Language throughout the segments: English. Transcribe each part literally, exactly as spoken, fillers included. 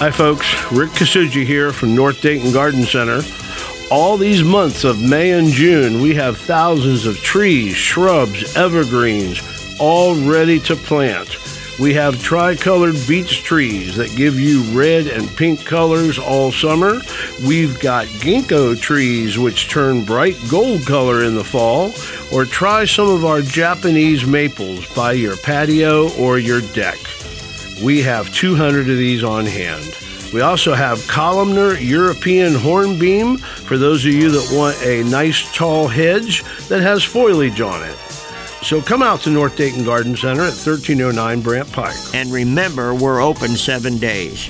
Hi folks, Rick Kasuji here from North Dayton Garden Center. All these months of May and June, we have thousands of trees, shrubs, evergreens, all ready to plant. We have tricolored beech trees that give you red and pink colors all summer. We've got ginkgo trees which turn bright gold color in the fall. Or try some of our Japanese maples by your patio or your deck. We have two hundred of these on hand. We also have columnar European hornbeam for those of you that want a nice tall hedge that has foliage on it. So come out to North Dayton Garden Center at thirteen oh nine Brant Pike. And remember, we're open seven days.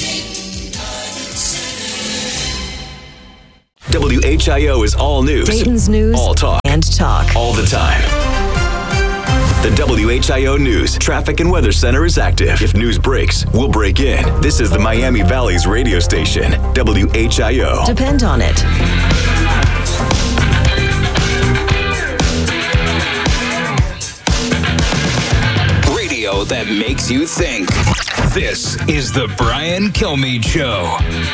W H I O is all news. Dayton's news. All talk. And talk. All the time. The W H I O News Traffic and Weather Center is active. If news breaks, we'll break in. This is the Miami Valley's radio station, W H I O. Depend on it. Radio that makes you think. This is the Brian Kilmeade Show.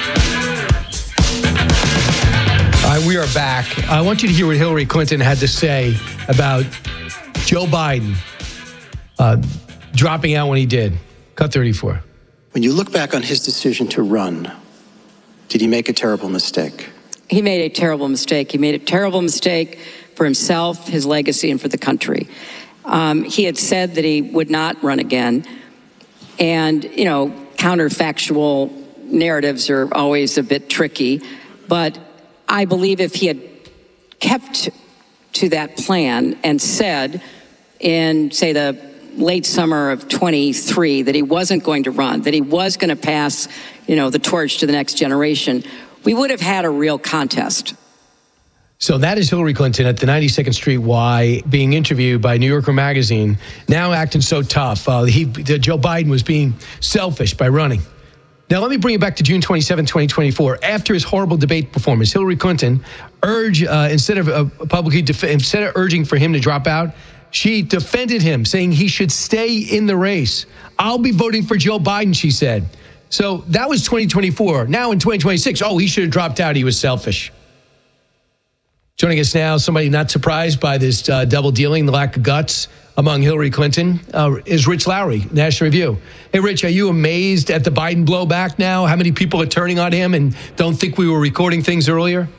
All right, we are back. I want you to hear what Hillary Clinton had to say about Joe Biden uh, dropping out when he did. Cut thirty-four. When you look back on his decision to run, did he make a terrible mistake? He made a terrible mistake. He made a terrible mistake for himself, his legacy, and for the country. Um, he had said that he would not run again. And, you know, counterfactual narratives are always a bit tricky. But I believe if he had kept to that plan and said in, say, the late summer of twenty-three that he wasn't going to run, that he was going to pass, you know, the torch to the next generation, we would have had a real contest. So that is Hillary Clinton at the ninety-second Street Y being interviewed by New Yorker Magazine, now acting so tough. Uh, he, Joe Biden was being selfish by running. Now, let me bring you back to June twenty-seventh, twenty twenty-four. After his horrible debate performance, Hillary Clinton urged, uh, instead of uh, publicly, def- instead of urging for him to drop out, she defended him, saying he should stay in the race. I'll be voting for Joe Biden, she said. So that was twenty twenty-four. Now in twenty twenty-six, oh, he should have dropped out. He was selfish. Joining us now, somebody not surprised by this uh, double dealing, the lack of guts among Hillary Clinton, uh, is Rich Lowry, National Review. Hey, Rich, are you amazed at the Biden blowback now? How many people are turning on him and don't think we were recording things earlier?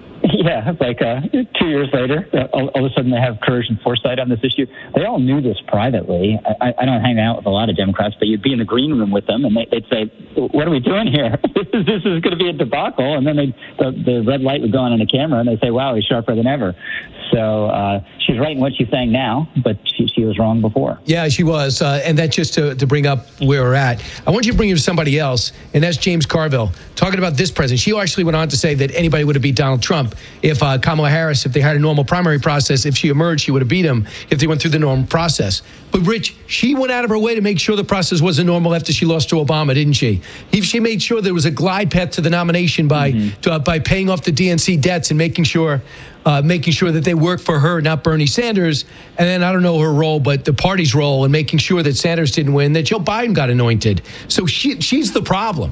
Yeah, like uh, two years later, uh, all, all of a sudden they have courage and foresight on this issue. They all knew this privately. I, I don't hang out with a lot of Democrats, but you'd be in the green room with them, and they, they'd say, "What are we doing here? this is this is going to be a debacle." And then they, the, the red light would go on in the camera, and they say, "Wow, he's sharper than ever." So uh, she's right in what she's saying now, but she, she was wrong before. Yeah, she was. Uh, and that's just to, to bring up where we're at. I want you to bring you to somebody else, and that's James Carville, talking about this president. She actually went on to say that anybody would have beat Donald Trump if uh, Kamala Harris, if they had a normal primary process, if she emerged, she would have beat him if they went through the normal process. But, Rich, she went out of her way to make sure the process wasn't normal after she lost to Obama, didn't she? She made sure there was a glide path to the nomination by mm-hmm. to, uh, by paying off the D N C debts and making sure uh, making sure that they work for her, not Bernie Sanders. And then I don't know her role, but the party's role in making sure that Sanders didn't win, that Joe Biden got anointed. So she she's the problem.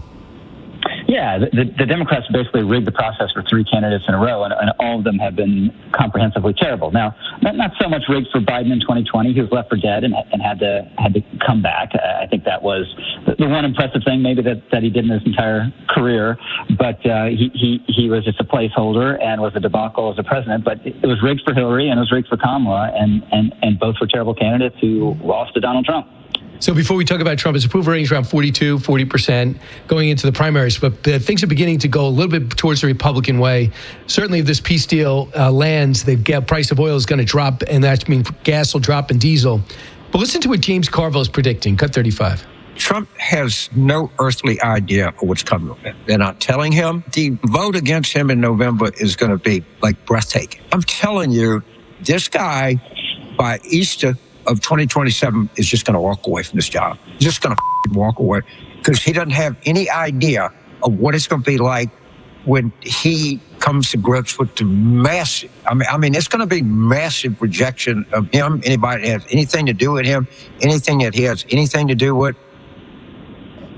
Yeah, the, the Democrats basically rigged the process for three candidates in a row, and, and all of them have been comprehensively terrible. Now, not, not so much rigged for Biden in twenty twenty. He was left for dead and, and had to had to come back. Uh, I think that was the, the one impressive thing maybe that, that he did in his entire career. But uh, he, he, he was just a placeholder and was a debacle as a president. But it, it was rigged for Hillary and it was rigged for Kamala, and, and, and both were terrible candidates who lost to Donald Trump. So before we talk about Trump, his approval rating is around forty-two, forty percent going into the primaries. But uh, things are beginning to go a little bit towards the Republican way. Certainly if this peace deal uh, lands, the price of oil is going to drop, and that means gas will drop and diesel. But listen to what James Carville is predicting. Cut thirty-five. Trump has no earthly idea of what's coming. They're not telling him. The vote against him in November is going to be like breathtaking. I'm telling you, this guy, by Easter of twenty twenty-seven, is just going to walk away from this job. He's just going to walk away because he doesn't have any idea of what it's going to be like when he comes to grips with the massive, I mean, I mean, it's going to be massive rejection of him, anybody that has anything to do with him, anything that he has anything to do with.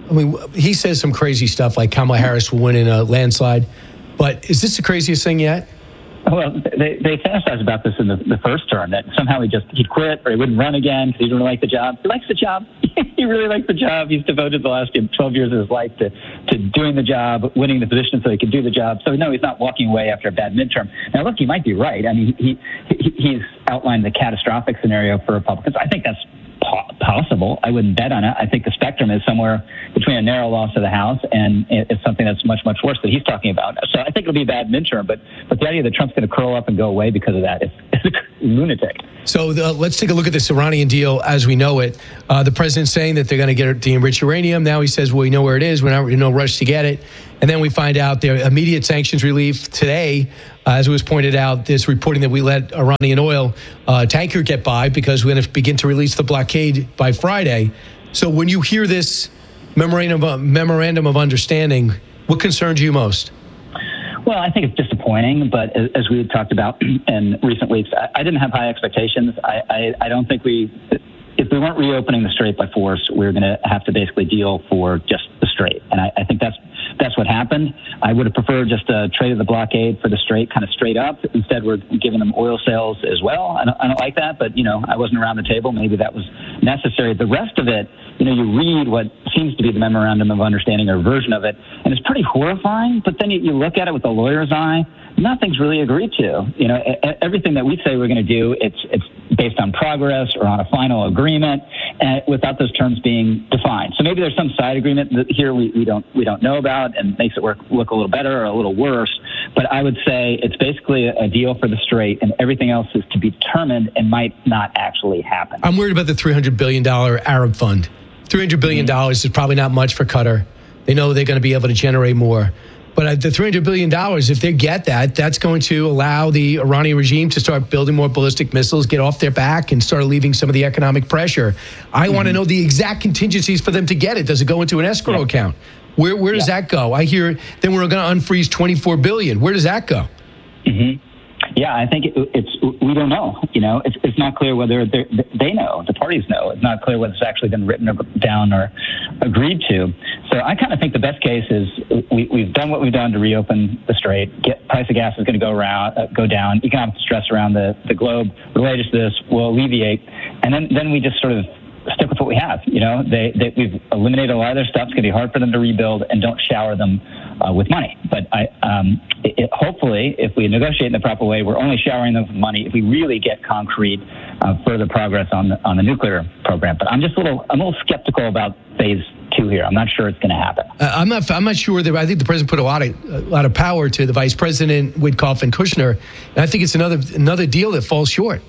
I mean, he says some crazy stuff like Kamala Harris will win in a landslide. But is this the craziest thing yet? Well, they, they fantasized about this in the, the first term, that somehow he just, he'd quit or he wouldn't run again because he didn't like the job. He likes the job. He really likes the job. He's devoted the last twelve years of his life to, to doing the job, winning the position so he could do the job. So, no, he's not walking away after a bad midterm. Now, look, he might be right. I mean, he, he he's outlined the catastrophic scenario for Republicans. I think that's possible. I wouldn't bet on it. I think the spectrum is somewhere between a narrow loss of the House and it's something that's much, much worse that he's talking about. So I think it'll be a bad midterm, but, but the idea that Trump's going to curl up and go away because of that is, is a lunatic. So the, let's take a look at this Iranian deal as we know it. Uh, the president's saying that they're going to get the enriched uranium. Now he says, well, we know where it is. We're not in no rush to get it. And then we find out their immediate sanctions relief today. Uh, as it was pointed out, this reporting that we let Iranian oil uh, tanker get by because we're going to begin to release the blockade by Friday. So when you hear this memorandum of, memorandum of understanding, what concerns you most? Well, I think it's disappointing, but as we had talked about in recent weeks, I, I didn't have high expectations. I, I, I don't think we, if we weren't reopening the Strait by force, we were going to have to basically deal for just the Strait. And I, I think that's that's what happened. I would have preferred just a trade of the blockade for the Strait, kind of straight up. Instead, we're giving them oil sales as well. I don't, I don't like that, but, you know, I wasn't around the table. Maybe that was necessary. The rest of it, you know, you read what seems to be the memorandum of understanding or version of it, and it's pretty horrifying. But then you, you look at it with a lawyer's eye, nothing's really agreed to. You know, everything that we say we're going to do, it's it's based on progress or on a final agreement, and without those terms being defined. So maybe there's some side agreement that here we, we don't we don't know about and makes it work look a little better or a little worse. But I would say it's basically a deal for the Strait, and everything else is to be determined and might not actually happen. I'm worried about the three hundred billion dollars Arab fund. three hundred billion dollars mm-hmm. is probably not much for Qatar. They know they're going to be able to generate more. But the three hundred billion dollars, if they get that, that's going to allow the Iranian regime to start building more ballistic missiles, get off their back, and start alleviating some of the economic pressure. I mm-hmm. want to know the exact contingencies for them to get it. Does it go into an escrow yeah. account? Where where does yeah. that go? I hear then we're going to unfreeze twenty-four billion dollars. Where does that go? Mm-hmm. Yeah, I think it, it's we don't know. You know, it's it's not clear whether they know, the parties know. It's not clear whether it's actually been written down or agreed to. So I kind of think the best case is we, we've done what we've done to reopen the Strait. Get price of gas is going to go around, uh, go down. Economic stress around the, the globe related to this will alleviate, and then then we just sort of stick with what we have. You know, they, they we've eliminated a lot of their stuff. It's going to be hard for them to rebuild, and don't shower them uh, with money. But I, um, it, it, hopefully, if we negotiate in the proper way, we're only showering them with money if we really get concrete uh, further progress on the, on the nuclear program. But I'm just a little, I'm a little skeptical about phase two here. I'm not sure it's going to happen. Uh, I'm not. I'm not sure that. I think the president put a lot of a lot of power to the vice president, Witkoff and Kushner, and I think it's another another deal that falls short.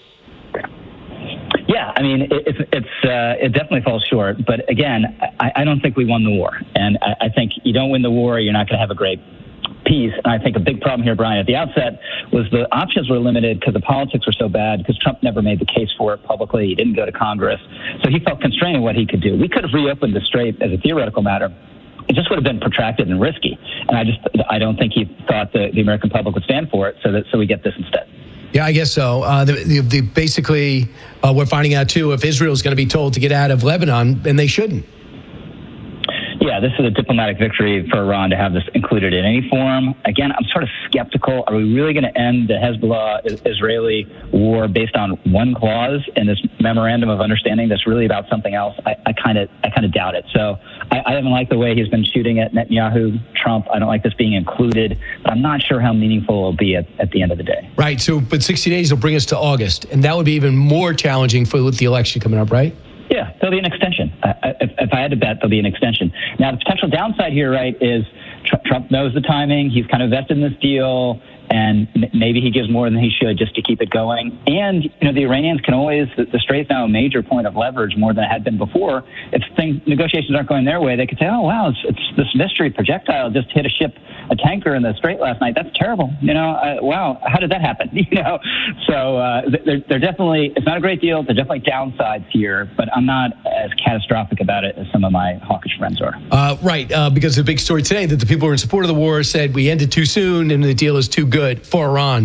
Yeah, I mean, it, it's it's uh, it definitely falls short. But again, I, I don't think we won the war, and I, I think you don't win the war, you're not going to have a great peace. And I think a big problem here, Brian, at the outset was the options were limited because the politics were so bad, because Trump never made the case for it publicly. He didn't go to Congress. So he felt constrained in what he could do. We could have reopened the Strait as a theoretical matter. It just would have been protracted and risky. And I just I don't think he thought the, the American public would stand for it. So that so we get this instead. Yeah, I guess so. Uh, the, the, the, basically, uh, we're finding out, too, if Israel is going to be told to get out of Lebanon, and they shouldn't. Yeah, this is a diplomatic victory for Iran to have this included in any form. Again, I'm sort of skeptical. Are we really going to end the Hezbollah-Israeli war based on one clause in this memorandum of understanding that's really about something else? I kind of I kind of doubt it. So I, I haven't liked the way he's been shooting at Netanyahu, Trump. I don't like this being included, but I'm not sure how meaningful it'll be at, at the end of the day. Right. So, but sixty days will bring us to August, and that would be even more challenging for with the election coming up, right? Yeah, there'll be an extension. Uh, if, if I had to bet, there'll be an extension. Now, the potential downside here, right, is tr- Trump knows the timing. He's kind of vested in this deal, and m- maybe he gives more than he should just to keep it going. And, you know, the Iranians can always, the, the Strait's now a major point of leverage more than it had been before. If things, negotiations aren't going their way, they could say, oh, wow, it's, it's this mystery projectile just hit a ship, a tanker in the Strait last night. That's terrible. You know, uh, wow, how did that happen? You know, so uh, they're, they're definitely, it's not a great deal. They're definitely downsides here, but I'm not as catastrophic about it as some of my hawkish friends are. Uh, right, uh, because the big story today that the people who are in support of the war said we ended too soon and the deal is too good for Iran.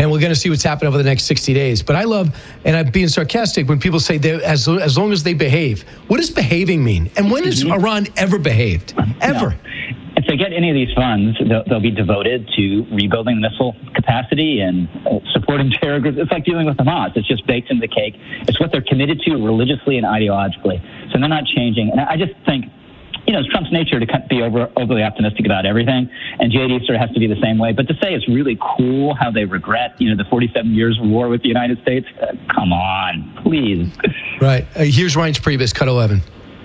And we're going to see what's happening over the next sixty days. But I love, and I'm being sarcastic, when people say they, as, as long as they behave. What does behaving mean? And when has Iran ever behaved? Ever? No. If they get any of these funds, they'll, they'll be devoted to rebuilding missile capacity and uh, supporting terror groups. It's like dealing with Hamas. It's just baked into the cake. It's what they're committed to religiously and ideologically. So they're not changing. And I just think, you know, it's Trump's nature to be over, overly optimistic about everything, and J D sort of has to be the same way. But to say it's really cool how they regret, you know, the forty-seven years of war with the United States, uh, come on, please. Right. Uh, here's Reince Priebus, cut eleven.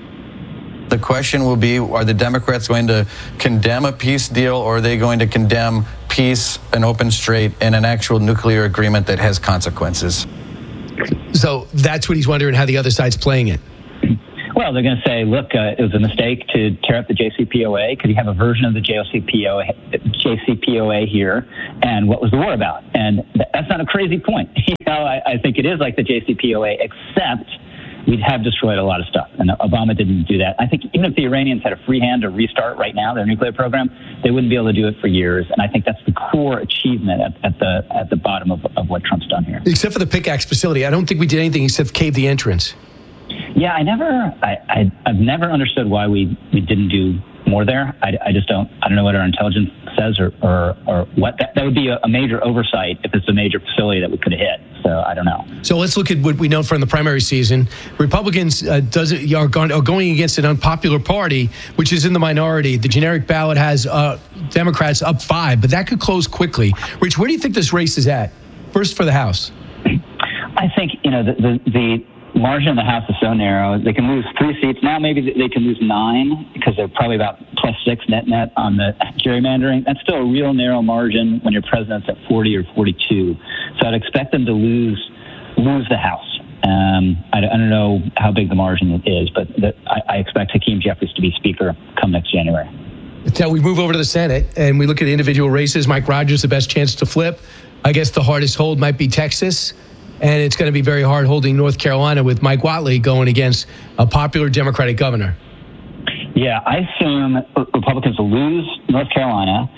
The question will be, are the Democrats going to condemn a peace deal, or are they going to condemn peace, an open strait, and an actual nuclear agreement that has consequences? So that's what he's wondering, how the other side's playing it. Well, they're going to say, look, uh, it was a mistake to tear up the J C P O A. Could you have a version of the J C P O A, J C P O A here? And what was the war about? And th- that's not a crazy point. You know, I, I think it is like the J C P O A, except we'd have destroyed a lot of stuff. And Obama didn't do that. I think even if the Iranians had a free hand to restart right now their nuclear program, they wouldn't be able to do it for years. And I think that's the core achievement at, at the at the bottom of, of what Trump's done here. Except for the pickaxe facility, I don't think we did anything except cave the entrance. Yeah, I never, I, I, I've never understood why we, we didn't do more there. I, I just don't, I don't know what our intelligence says or, or, or what. That, that would be a, a major oversight if it's a major facility that we could have hit. So I don't know. So let's look at what we know from the primary season. Republicans uh, does it, are, going, are going against an unpopular party, which is in the minority. The generic ballot has uh, Democrats up five, but that could close quickly. Rich, where do you think this race is at? First for the House. I think, you know, the, the, the margin in the House is so narrow. They can lose three seats. Now maybe they can lose nine because they're probably about plus six net net on the gerrymandering. That's still a real narrow margin when your president's at forty or forty-two. So I'd expect them to lose lose the House. Um, I, I don't know how big the margin is, but the, I, I expect Hakeem Jeffries to be Speaker come next January. Now we move over to the Senate and we look at individual races. Mike Rogers, the best chance to flip. I guess the hardest hold might be Texas. And it's going to be very hard holding North Carolina with Mike Whatley going against a popular Democratic governor. Yeah, I assume Republicans will lose North Carolina.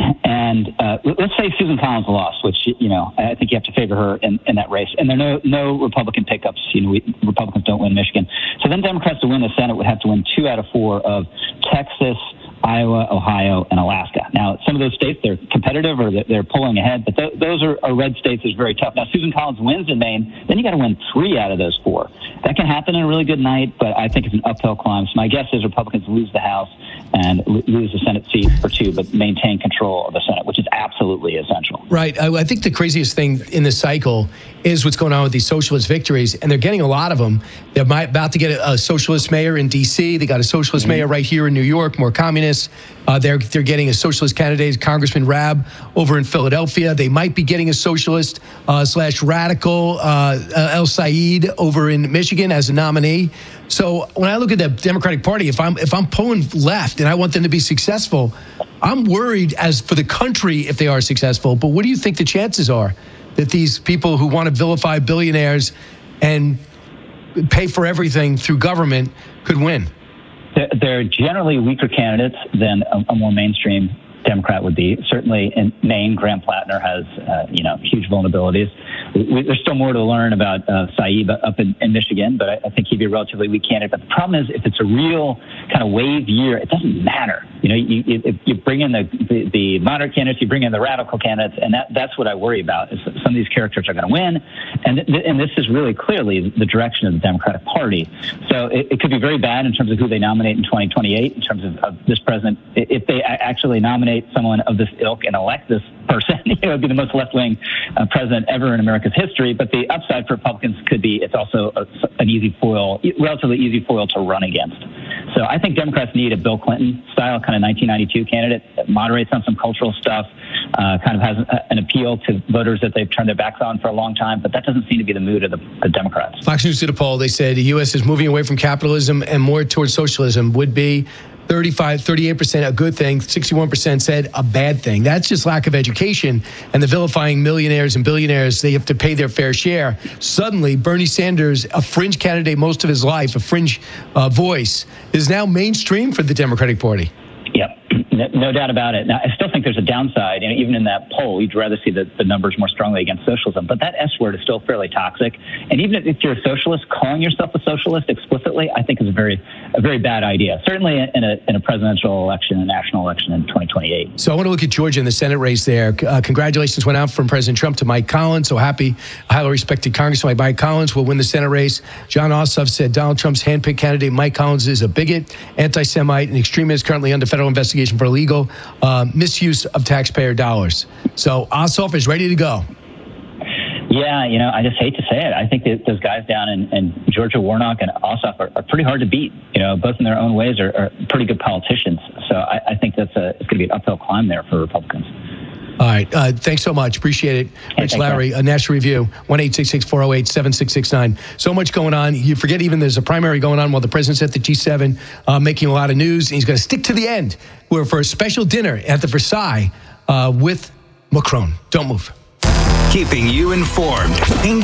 And uh, let's say Susan Collins lost, which, you know, I think you have to favor her in, in that race. And there are no, no Republican pickups. You know, we, Republicans don't win Michigan. So then Democrats to win the Senate would have to win two out of four of Texas, Iowa, Ohio, and Alaska. Now, some of those states, they're competitive or they're pulling ahead, but th- those are, are red states. It's very tough. Now, Susan Collins wins in Maine, then you got to win three out of those four. That can happen in a really good night, but I think it's an uphill climb. So my guess is Republicans lose the House and l- lose the Senate seat or two, but maintain control of the Senate, which is absolutely essential. Right. I, I think the craziest thing in this cycle is what's going on with these socialist victories, and they're getting a lot of them. They're about to get a, a socialist mayor in D C. They got a socialist mm-hmm. mayor right here in New York, more communist. Uh, they're they're getting a socialist candidate, Congressman Rabb, over in Philadelphia. They might be getting a socialist uh, slash radical uh, uh, El Said over in Michigan as a nominee. So when I look at the Democratic Party, if I'm if I'm pulling left and I want them to be successful, I'm worried as for the country if they are successful. But what do you think the chances are that these people who want to vilify billionaires and pay for everything through government could win? They're generally weaker candidates than a, a more mainstream Democrat would be. Certainly in Maine, Graham Plattner has, uh, you know, huge vulnerabilities. We, there's still more to learn about uh, Said up in, in Michigan, but I, I think he'd be a relatively weak candidate. But the problem is, if it's a real kind of wave year, it doesn't matter. You know, you, you, you bring in the, the, the moderate candidates, you bring in the radical candidates, and that, that's what I worry about, is that some of these characters are going to win. And, th- and this is really clearly the direction of the Democratic Party. So it, it could be very bad in terms of who they nominate in twenty twenty-eight, in terms of, of this president. If they actually nominate someone of this ilk and elect this person, it would be the most left-wing uh, president ever in America's history. But the upside for Republicans could be it's also a, an easy foil, relatively easy foil to run against. So I think Democrats need a Bill Clinton-style kind of nineteen ninety-two candidate that moderates on some cultural stuff, uh, kind of has a, an appeal to voters that they've turned their backs on for a long time. But that doesn't seem to be the mood of the, the Democrats. Fox News did a poll. They said the U S is moving away from capitalism and more towards socialism. Would be thirty-five, thirty-eight percent a good thing, sixty-one percent said a bad thing. That's just lack of education and the vilifying millionaires and billionaires. They have to pay their fair share. Suddenly, Bernie Sanders, a fringe candidate most of his life, a fringe uh, voice, is now mainstream for the Democratic Party. Yep. No, no doubt about it. Now, I still think there's a downside. You know, even in that poll, you'd rather see the, the numbers more strongly against socialism. But that S word is still fairly toxic. And even if you're a socialist, calling yourself a socialist explicitly, I think is a very a very bad idea. Certainly in a in a presidential election, a national election in twenty twenty-eight. So I want to look at Georgia in the Senate race there. Uh, congratulations went out from President Trump to Mike Collins. So happy, highly respected Congressman Mike Collins will win the Senate race. John Ossoff said Donald Trump's handpicked candidate Mike Collins is a bigot, anti-Semite, and extremist currently under federal investigation for illegal uh, misuse of taxpayer dollars. So Ossoff is ready to go. Yeah, you know, I just hate to say it. I think that those guys down in, in Georgia, Warnock and Ossoff, are, are pretty hard to beat. You know, both in their own ways are, are pretty good politicians. So I, I think that's a it's going to be an uphill climb there for Republicans. All right. Uh, thanks so much. Appreciate it. Hey, Rich Lowry, a National Review, one eight six six, four oh eight, seven six six nine. So much going on. You forget even there's a primary going on while the president's at the G seven, uh, making a lot of news. And he's going to stick to the end. We're for a special dinner at the Versailles uh, with Macron. Don't move. Keeping you informed, engaged.